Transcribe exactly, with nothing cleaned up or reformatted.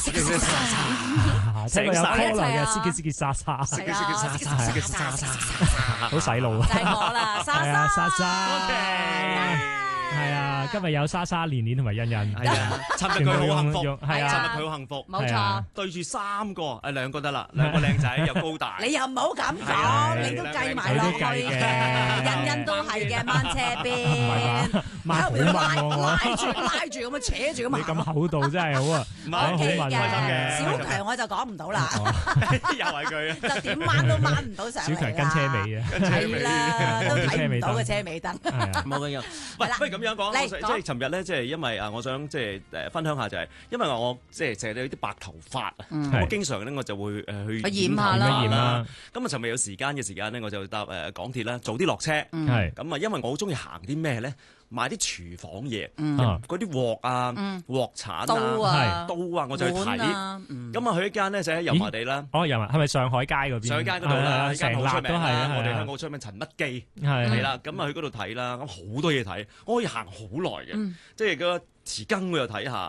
食嘅沙沙， 成晒有一齊啊嘅司機司機沙沙， 係啊沙沙沙沙沙沙，好洗腦啊！ 就係我啦，莎係啊， 莎。 莎莎 OK 係啊，今日有莎莎、年年同埋欣欣， 係啊，尋日佢好幸福， 係啊尋日佢好幸福， 冇錯係啊， 對住三個誒兩個得啦，兩個靚仔又高大， 你又唔好咁係啊講，你都計埋落去佢都計嘅， 嘅欣欣都係嘅，掹車唔係邊， 嘛？抹好問拉我， 拉住拉住咁樣扯住咁你咁行。 厚道真係好啊！ 唔講好係問嘅， 開心嘅小強我就講唔到啦， 又係佢啊！ 就點掹都掹唔到上嚟啦。 小強跟車尾啊， 係啦，都睇唔到嘅車尾燈。 係啊， 冇緊要，喂，不如咁樣講， 嚟我想即係尋日咧，即係因為啊，我想即係誒分享下就係，因為我即係成日有啲白頭髮啊， 係我經常咧我就會誒去去染下啦染啦， 咁啊，尋日有時間嘅時間咧，我就搭誒港鐵啦，早啲落車。 係咁啊，因為我好中意行啲咩咧，買啲廚房嘢， 啊嗰啲鑊啊、鑊鏟刀啊、 啊， 刀啊，我就去碗睇。 啊，嗯咁啊，去一間咧就喺油麻地啦。 哦，又係咪上海街嗰邊？ 上街嗰度啦， 係啊呢間成辣都係好出名啦， 啊， 我哋香港係好出名陳乜記係係啦，咁啊去嗰度睇啦，咁好多嘢睇，我可以行好耐嘅，即係個匙羹我又睇下。